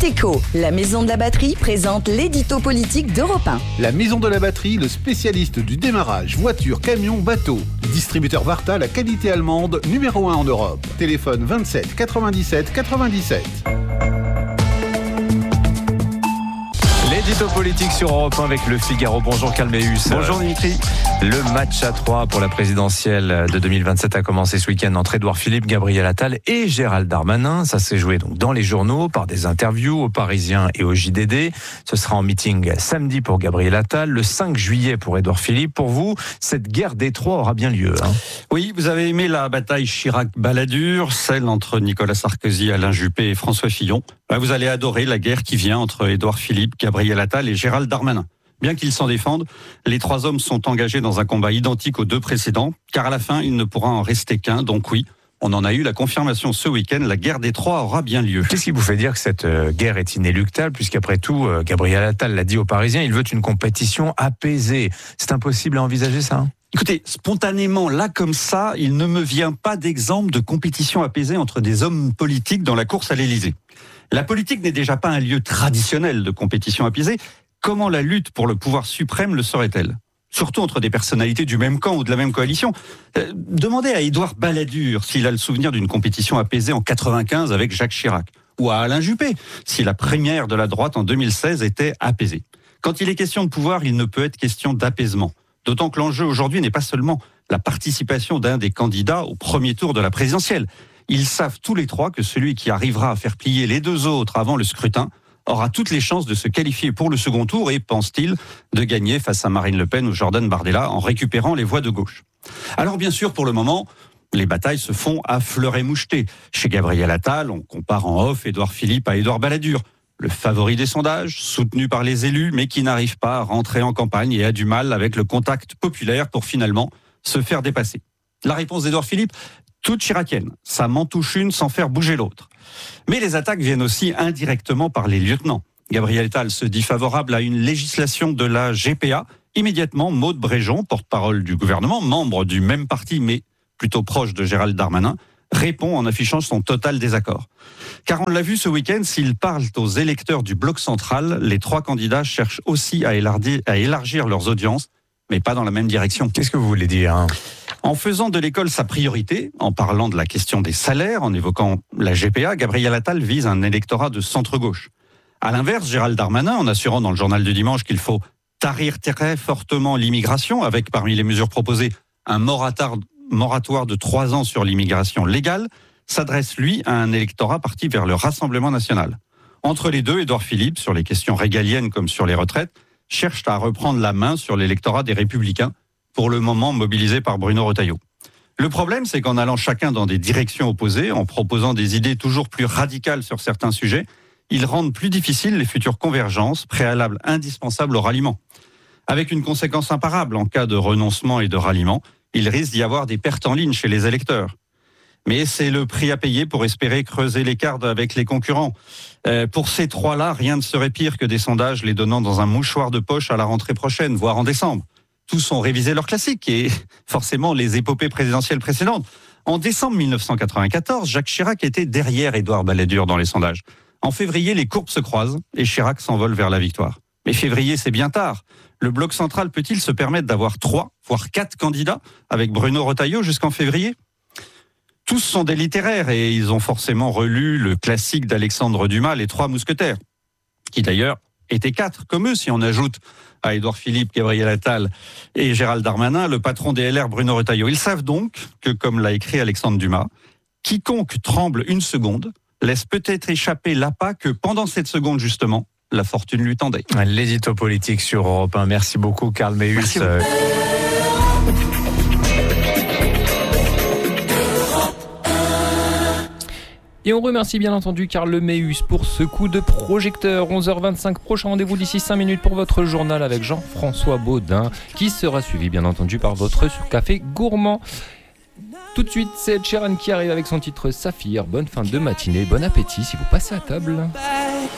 Écho, la maison de la batterie présente l'édito politique d'Europe 1. La maison de la batterie, le spécialiste du démarrage, voiture, camion, bateau. Distributeur Varta, la qualité allemande, numéro 1 en Europe. Téléphone 27 97 97. L'édito politique sur Europe 1 avec Le Figaro. Bonjour Calméus. Bonjour Dimitri. Le match à 3 pour la présidentielle de 2027 a commencé ce week-end entre Édouard Philippe, Gabriel Attal et Gérald Darmanin. Ça s'est joué donc dans les journaux, par des interviews aux Parisiens et au JDD. Ce sera en meeting samedi pour Gabriel Attal, le 5 juillet pour Édouard Philippe. Pour vous, cette guerre des trois aura bien lieu. Oui, vous avez aimé la bataille Chirac-Balladur, celle entre Nicolas Sarkozy, Alain Juppé et François Fillon. Vous allez adorer la guerre qui vient entre Édouard Philippe, Gabriel Attal et Gérald Darmanin. Bien qu'ils s'en défendent, les trois hommes sont engagés dans un combat identique aux deux précédents, car à la fin, il ne pourra en rester qu'un. Donc oui, on en a eu la confirmation ce week-end, la guerre des trois aura bien lieu. Qu'est-ce qui vous fait dire que cette guerre est inéluctable, puisqu'après tout, Gabriel Attal l'a dit aux Parisiens, il veut une compétition apaisée. C'est impossible à envisager ça ? Écoutez, spontanément, là comme ça, il ne me vient pas d'exemple de compétition apaisée entre des hommes politiques dans la course à l'Élysée. La politique n'est déjà pas un lieu traditionnel de compétition apaisée. Comment la lutte pour le pouvoir suprême le serait-elle ? Surtout entre des personnalités du même camp ou de la même coalition. Demandez à Édouard Balladur s'il a le souvenir d'une compétition apaisée en 95 avec Jacques Chirac. Ou à Alain Juppé, si la première de la droite en 2016 était apaisée. Quand il est question de pouvoir, il ne peut être question d'apaisement. D'autant que l'enjeu aujourd'hui n'est pas seulement la participation d'un des candidats au premier tour de la présidentielle. Ils savent tous les trois que celui qui arrivera à faire plier les deux autres avant le scrutin aura toutes les chances de se qualifier pour le second tour et, pense-t-il, de gagner face à Marine Le Pen ou Jordan Bardella en récupérant les voix de gauche. Alors bien sûr, pour le moment, les batailles se font à fleuret moucheté. Chez Gabriel Attal, on compare en off Édouard Philippe à Édouard Balladur. Le favori des sondages, soutenu par les élus, mais qui n'arrive pas à rentrer en campagne et a du mal avec le contact populaire pour finalement se faire dépasser. La réponse d'Édouard Philippe, toute chiracienne. Ça m'en touche une sans faire bouger l'autre. Mais les attaques viennent aussi indirectement par les lieutenants. Gabriel Attal se dit favorable à une législation de la GPA. Immédiatement, Maud Bréjon, porte-parole du gouvernement, membre du même parti, mais plutôt proche de Gérald Darmanin, répond en affichant son total désaccord. Car on l'a vu ce week-end, s'ils parlent aux électeurs du bloc central, les trois candidats cherchent aussi à élargir leurs audiences, mais pas dans la même direction. Qu'est-ce que vous voulez dire ? En faisant de l'école sa priorité, en parlant de la question des salaires, en évoquant la GPA, Gabriel Attal vise un électorat de centre-gauche. À l'inverse, Gérald Darmanin, en assurant dans le journal du dimanche qu'il faut tarir très fortement l'immigration, avec parmi les mesures proposées un moratoire de 3 ans sur l'immigration légale, s'adresse lui à un électorat parti vers le Rassemblement national. Entre les deux, Édouard Philippe, sur les questions régaliennes comme sur les retraites, cherche à reprendre la main sur l'électorat des Républicains, pour le moment mobilisé par Bruno Retailleau. Le problème, c'est qu'en allant chacun dans des directions opposées, en proposant des idées toujours plus radicales sur certains sujets, ils rendent plus difficiles les futures convergences, préalables indispensables au ralliement. Avec une conséquence imparable en cas de renoncement et de ralliement, il risque d'y avoir des pertes en ligne chez les électeurs. Mais c'est le prix à payer pour espérer creuser l'écart avec les concurrents. Pour ces trois-là, rien ne serait pire que des sondages les donnant dans un mouchoir de poche à la rentrée prochaine, voire en décembre. Tous ont révisé leurs classiques et forcément les épopées présidentielles précédentes. En décembre 1994, Jacques Chirac était derrière Édouard Balladur dans les sondages. En février, les courbes se croisent et Chirac s'envole vers la victoire. Mais février, c'est bien tard. Le bloc central peut-il se permettre d'avoir 3, voire 4 candidats avec Bruno Retailleau jusqu'en février ? Tous sont des littéraires et ils ont forcément relu le classique d'Alexandre Dumas, Les Trois Mousquetaires, qui d'ailleurs étaient 4 comme eux si on ajoute à Édouard Philippe, Gabriel Attal et Gérald Darmanin, le patron des LR, Bruno Retailleau. Ils savent donc que, comme l'a écrit Alexandre Dumas, quiconque tremble une seconde laisse peut-être échapper l'appât que pendant cette seconde, justement, la fortune lui tendait. L'édito politique sur Europe 1. Merci beaucoup, Karl Meus. Et on remercie bien entendu Karl Meus pour ce coup de projecteur. 11h25, prochain rendez-vous d'ici 5 minutes pour votre journal avec Jean-François Baudin, qui sera suivi bien entendu par votre café gourmand. Tout de suite, c'est Ed Sheeran qui arrive avec son titre Saphir. Bonne fin de matinée, bon appétit si vous passez à table.